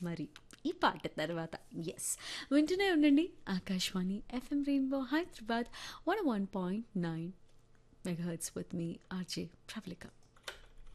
మరి ఈ పాట తర్వాత ఎస్ వింటూనే ఉండండి Akashvani FM rainbow Hyderabad 101.9 megahertz with me RJ Pravalika.